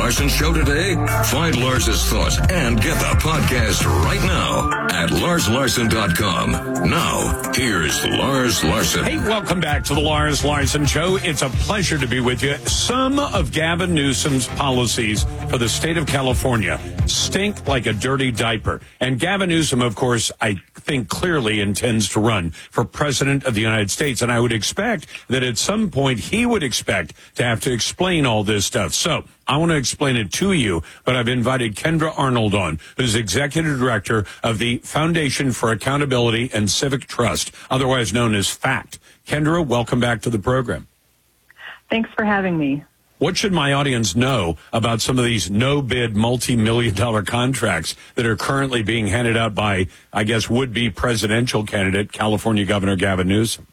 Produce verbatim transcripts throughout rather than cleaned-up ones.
Larson Show today? Find Lars's thoughts and get the podcast right now at lars larson dot com. Now, here's Lars Larson. Hey, welcome back to the Lars Larson Show. It's a pleasure to be with you. Some of Gavin Newsom's policies for the state of California stink like a dirty diaper. And Gavin Newsom, of course, I think clearly intends to run for president of the United States. And I would expect that at some point he would expect to have to explain all this stuff. So I want to explain it to you, but I've invited Kendra Arnold on, who's executive director of the Foundation for Accountability and Civic Trust, otherwise known as FACT. Kendra, welcome back to the program. Thanks for having me. What should my audience know about some of these no-bid multi-million dollar contracts that are currently being handed out by, I guess, would-be presidential candidate, California Governor Gavin Newsom?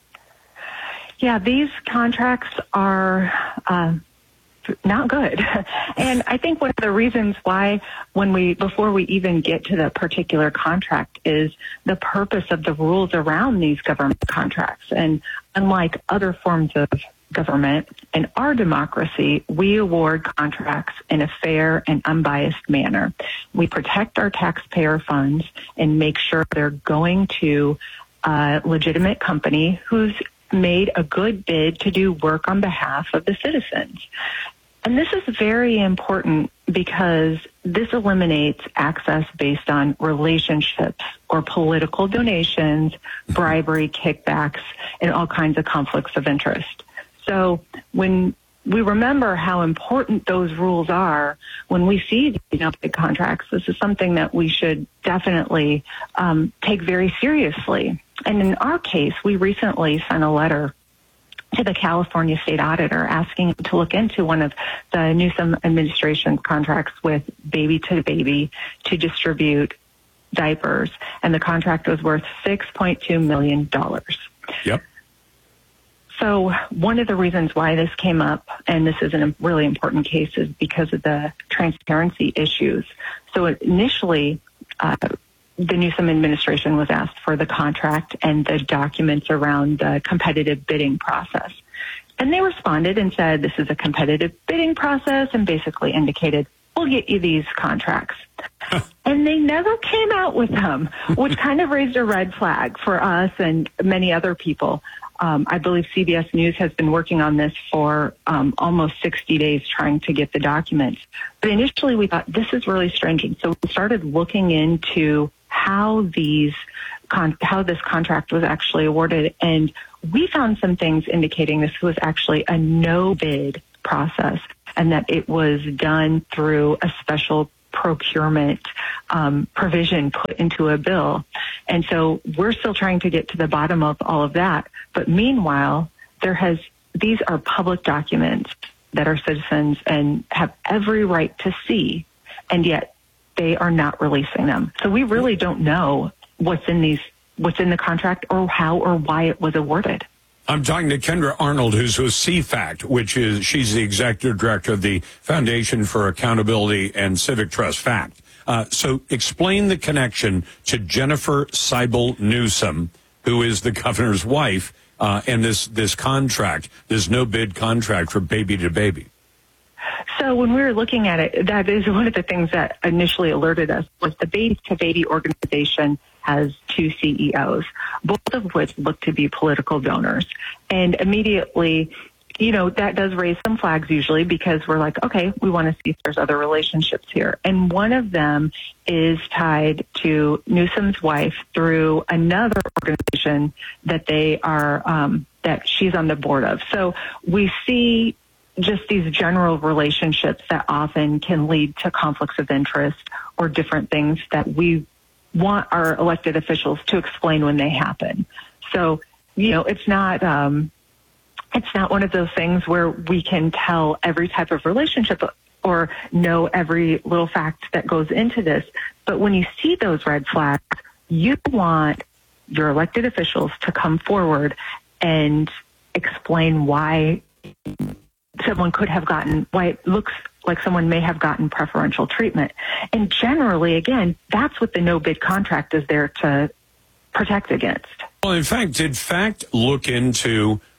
Yeah, these contracts are uh, not good. And I think one of the reasons why when we, before we even get to the particular contract, is the purpose of the rules around these government contracts. And unlike other forms of government, in our democracy, we award contracts in a fair and unbiased manner. We protect our taxpayer funds and make sure they're going to a legitimate company who's made a good bid to do work on behalf of the citizens. And this is very important because this eliminates access based on relationships or political donations, bribery, kickbacks, and all kinds of conflicts of interest. So when we remember how important those rules are, when we see these big contracts, this is something that we should definitely um, take very seriously. And in our case, we recently sent a letter to the California state auditor asking him to look into one of the Newsom administration's contracts with Baby to Baby to distribute diapers. And the contract was worth six point two million dollars. Yep. So one of the reasons why this came up, and this is a really important case, is because of the transparency issues. So initially, uh, the Newsom administration was asked for the contract and the documents around the competitive bidding process. And they responded and said, this is a competitive bidding process, and basically indicated, we'll get you these contracts. And they never came out with them, which kind of raised a red flag for us and many other people. Um, I believe C B S News has been working on this for um, almost sixty days trying to get the documents. But initially we thought this is really stringent. So we started looking into how these con- how this contract was actually awarded. And we found some things indicating this was actually a no-bid process and that it was done through a special procurement um, provision put into a bill. And so we're still trying to get to the bottom of all of that. But meanwhile, there has these are public documents that our citizens and have every right to see, and yet they are not releasing them. So we really don't know what's in these what's in the contract or how or why it was awarded. I'm talking to Kendra Arnold, who's with C FACT, which is, she's the executive director of the Foundation for Accountability and Civic Trust, FACT. Uh, so explain the connection to Jennifer Seibel Newsom, who is the governor's wife, uh, and this, this contract, this no-bid contract for Baby to Baby. So when we were looking at it, that is one of the things that initially alerted us was the Baby to Baby organization has two C E Os, both of which look to be political donors. And immediately, you know, that does raise some flags usually because we're like, okay, we want to see if there's other relationships here. And one of them is tied to Newsom's wife through another organization that they are, um, that she's on the board of. So we see just these general relationships that often can lead to conflicts of interest or different things that we want our elected officials to explain when they happen. So, you know, it's not, um, it's not one of those things where we can tell every type of relationship or know every little fact that goes into this. But when you see those red flags, you want your elected officials to come forward and explain why someone could have gotten, why it looks like someone may have gotten preferential treatment. And generally, again, that's what the no-bid contract is there to protect against. Well, in fact, did FACT look into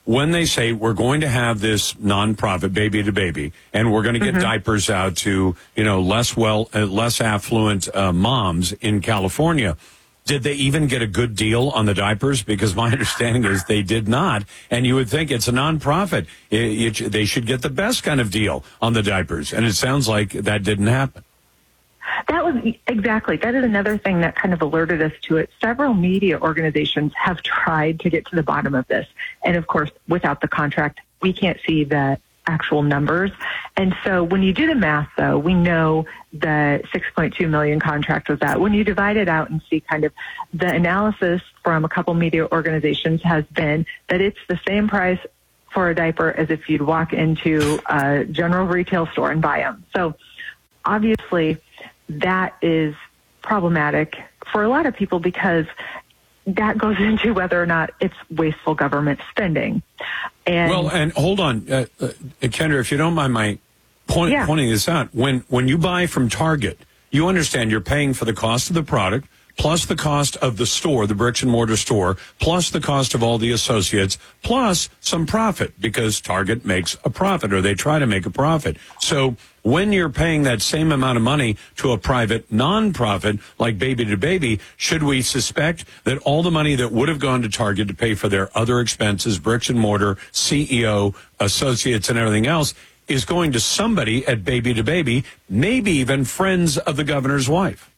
when they say we're going to have this nonprofit Baby to Baby, and we're going to get mm-hmm. diapers out to, you know, less well, uh, less affluent uh, moms in California, did they even get a good deal on the diapers? Because my understanding is they did not. And you would think it's a nonprofit. It, it, they should get the best kind of deal on the diapers. And it sounds like that didn't happen. That was exactly. That is another thing that kind of alerted us to it. Several media organizations have tried to get to the bottom of this. And of course, without the contract, we can't see the actual numbers. And so when you do the math, though, we know the six point two million contract was that. When you divide it out and see kind of the analysis from a couple media organizations has been that it's the same price for a diaper as if you'd walk into a general retail store and buy them. So obviously that is problematic for a lot of people because that goes into whether or not it's wasteful government spending. And well, and hold on, uh, uh, Kendra, if you don't mind my point, yeah. pointing this out, when, when you buy from Target, you understand you're paying for the cost of the product, plus the cost of the store, the bricks and mortar store, plus the cost of all the associates, plus some profit, because Target makes a profit, or they try to make a profit. So when you're paying that same amount of money to a private nonprofit like Baby to Baby, should we suspect that all the money that would have gone to Target to pay for their other expenses, bricks and mortar, C E O, associates, and everything else, is going to somebody at Baby to Baby, maybe even friends of the governor's wife?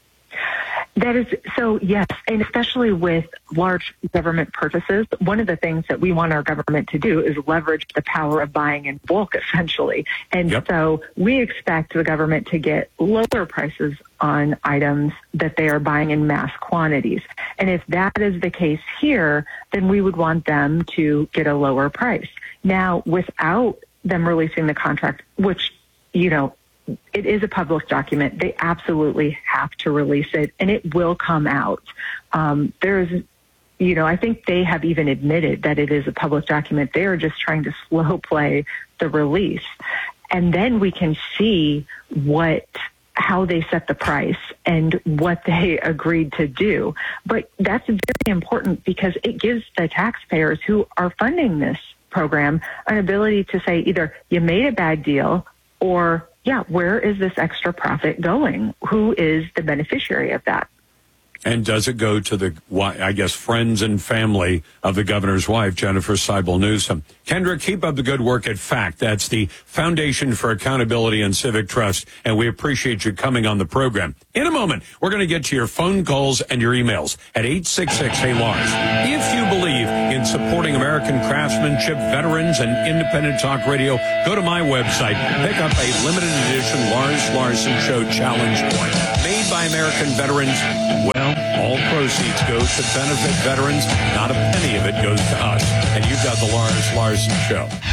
That is so, yes, and especially with large government purchases, one of the things that we want our government to do is leverage the power of buying in bulk, essentially. And yep. so we expect the government to get lower prices on items that they are buying in mass quantities. And if that is the case here, then we would want them to get a lower price. Now, without them releasing the contract, which, you know, it is a public document. They absolutely have to release it, and it will come out. Um, there's, you know, I think they have even admitted that it is a public document. They are just trying to slow play the release. And then we can see what, how they set the price and what they agreed to do. But that's very important because it gives the taxpayers who are funding this program an ability to say either you made a bad deal or yeah, where is this extra profit going? Who is the beneficiary of that? And does it go to the, I guess, friends and family of the governor's wife, Jennifer Seibel Newsom? Kendra, keep up the good work at FACT. That's the Foundation for Accountability and Civic Trust, and we appreciate you coming on the program. In a moment, we're going to get to your phone calls and your emails at eight six six, hey Lars. If you believe in supporting American craftsmanship, veterans, and independent talk radio, go to my website, pick up a limited edition Lars Larson Show Challenge Coin. Made by American veterans. Well, all proceeds go to benefit veterans. Not a penny of it goes to us. And you've got the Lars Larson Show.